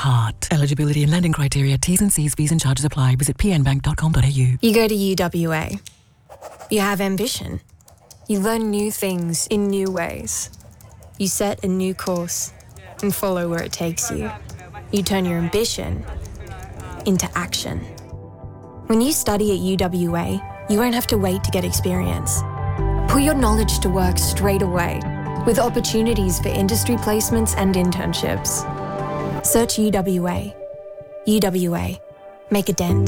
heart. Eligibility and lending criteria, T's and C's, fees and charges apply. Visit pnbank.com.au. You go to UWA. You have ambition. You learn new things in new ways. You set a new course and follow where it takes you. You turn your ambition into action. When you study at UWA, you won't have to wait to get experience. Put your knowledge to work straight away with opportunities for industry placements and internships. Search UWA. UWA. Make a dent.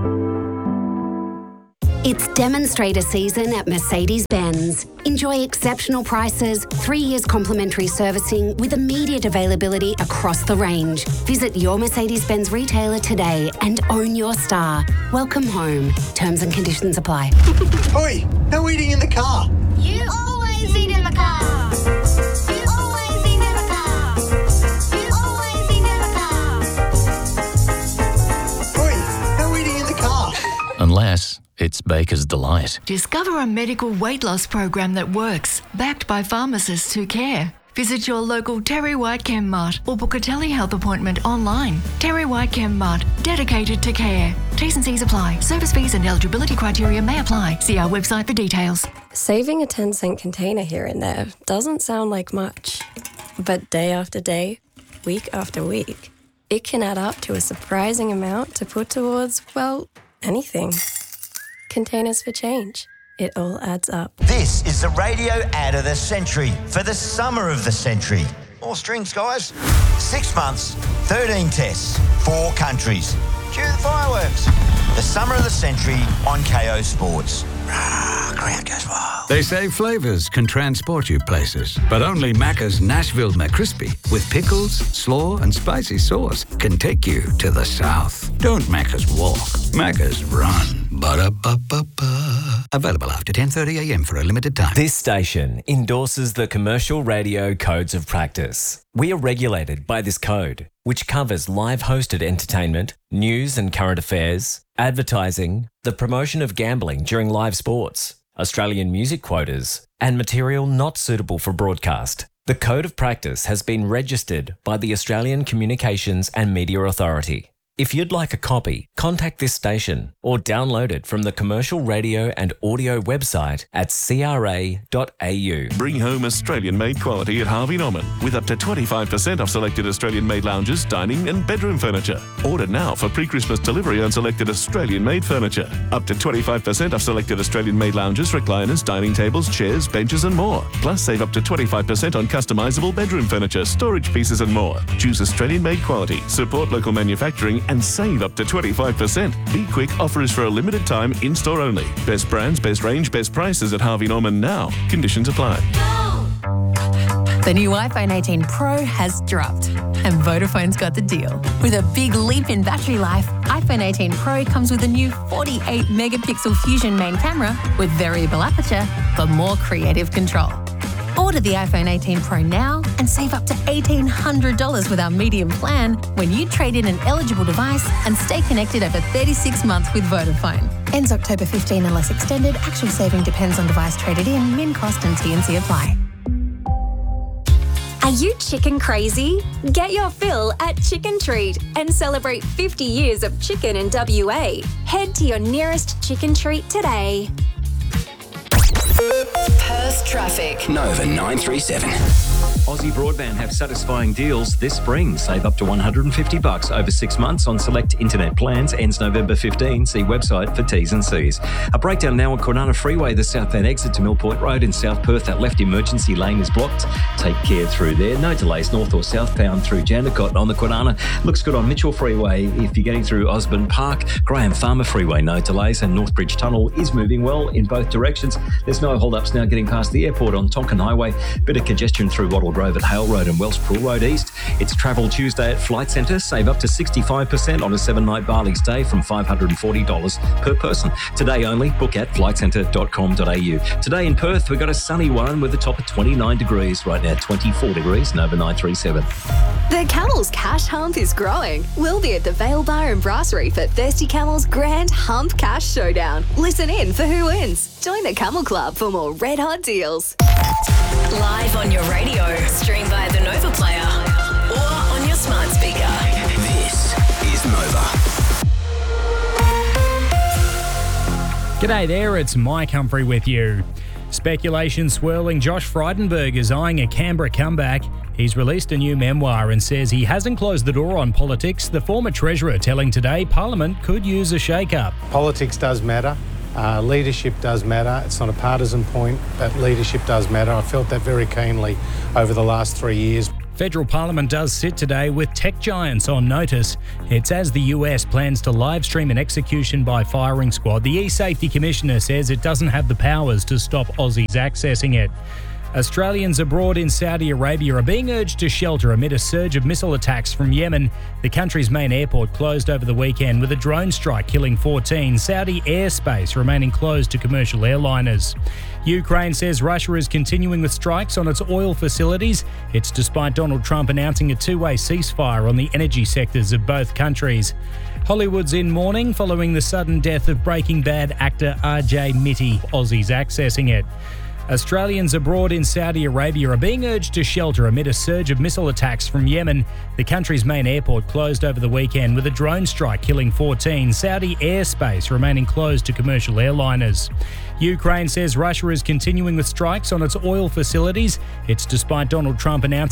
It's demonstrator season at Mercedes-Benz. Enjoy exceptional prices, 3 years complimentary servicing with immediate availability across the range. Visit your Mercedes-Benz retailer today and own your star. Welcome home. Terms and conditions apply. Oi, no eating in the car. You always eat in the car. You always eat in the car. You always eat in the car. Oi, no eating in the car. Unless it's Baker's Delight. Discover a medical weight loss program that works, backed by pharmacists who care. Visit your local Terry White Chem Mart or book a telehealth appointment online. Terry White Chem Mart, dedicated to care. T's and C's apply. Service fees and eligibility criteria may apply. See our website for details. Saving a 10-cent container here and there doesn't sound like much. But day after day, week after week, it can add up to a surprising amount to put towards, well, anything. Containers for change. It all adds up. This is the radio ad of the century for the summer of the century. More strings, guys. 6 months, 13 tests, 4 countries. Cue the fireworks. The summer of the century on KO Sports. Crowd goes wild. They say flavours can transport you places, but only Macca's Nashville McCrispy with pickles, slaw and spicy sauce can take you to the south. Don't Macca's walk, Macca's run. Ba-da-ba-ba-ba. Available after 10:30am for a limited time. This station endorses the Commercial Radio Codes of Practice. We are regulated by this code, which covers live hosted entertainment, news and current affairs, advertising, the promotion of gambling during live sports, Australian music quotas, and material not suitable for broadcast. The Code of Practice has been registered by the Australian Communications and Media Authority. If you'd like a copy, contact this station or download it from the Commercial Radio and Audio website at cra.au. Bring home Australian-made quality at Harvey Norman with up to 25% off selected Australian-made lounges, dining and bedroom furniture. Order now for pre-Christmas delivery on selected Australian-made furniture. Up to 25% off selected Australian-made lounges, recliners, dining tables, chairs, benches and more. Plus save up to 25% on customisable bedroom furniture, storage pieces and more. Choose Australian-made quality, support local manufacturing and save up to 25%. Be quick, offer is for a limited time, in-store only. Best brands, best range, best prices at Harvey Norman now. Conditions apply. The new iPhone 18 Pro has dropped and Vodafone's got the deal. With a big leap in battery life, iPhone 18 Pro comes with a new 48 megapixel Fusion main camera with variable aperture for more creative control. Order the iPhone 18 Pro now and save up to $1,800 with our medium plan when you trade in an eligible device and stay connected over 36 months with Vodafone. Ends October 15 unless extended. Actual saving depends on device traded in. Min cost and T&C apply. Are you chicken crazy? Get your fill at Chicken Treat and celebrate 50 years of chicken in WA. Head to your nearest Chicken Treat today. Perth traffic. Nova 937. Aussie Broadband have satisfying deals this spring. Save up to $150 over 6 months on select internet plans. Ends November 15. See website for T's and C's. A breakdown now on Kwinana Freeway, the southbound exit to Mill Point Road in South Perth. That left emergency lane is blocked. Take care through there. No delays north or southbound through Jandakot on the Kwinana. Looks good on Mitchell Freeway if you're getting through Osborne Park. Graham Farmer Freeway, no delays. And Northbridge Tunnel is moving well in both directions. There's no hold-ups now getting past the airport on Tonkin Highway. Bit of congestion through Wattle Grove at Hale Road and Welsh Pool Road East. It's Travel Tuesday at Flight Centre. Save up to 65% on a 7-night Bali stay from $540 per person. Today only. Book at flightcentre.com.au. Today in Perth, we've got a sunny one with a top of 29 degrees. Right now, 24 degrees. Nova 937. The Camels Cash Hump is growing. We'll be at the Vale Bar and Brasserie for Thirsty Camel's Grand Hump Cash Showdown. Listen in for who wins. Join the Camel Club for more red hot deals. Live on your radio. Stream by the Nova Player or on your smart speaker. G'day there, it's Mike Humphrey with you. Speculation swirling Josh Frydenberg is eyeing a Canberra comeback. He's released a new memoir and says he hasn't closed the door on politics. The former Treasurer telling Today Parliament could use a shake-up. Politics does matter. Leadership does matter. It's not a partisan point, but leadership does matter. I felt that very keenly over the last 3 years. Federal Parliament does sit today with tech giants on notice. It's as the US plans to live stream an execution by firing squad. The E-Safety Commissioner says it doesn't have the powers to stop Aussies accessing it. Australians abroad in Saudi Arabia are being urged to shelter amid a surge of missile attacks from Yemen. The country's main airport closed over the weekend with a drone strike killing 14. Saudi airspace remaining closed to commercial airliners. Ukraine says Russia is continuing with strikes on its oil facilities. It's despite Donald Trump announcing a two-way ceasefire on the energy sectors of both countries. Hollywood's in mourning following the sudden death of Breaking Bad actor RJ Mitte. Aussies accessing it. Australians abroad in Saudi Arabia are being urged to shelter amid a surge of missile attacks from Yemen. The country's main airport closed over the weekend with a drone strike killing 14. Saudi airspace remaining closed to commercial airliners. Ukraine says Russia is continuing with strikes on its oil facilities. It's despite Donald Trump announcing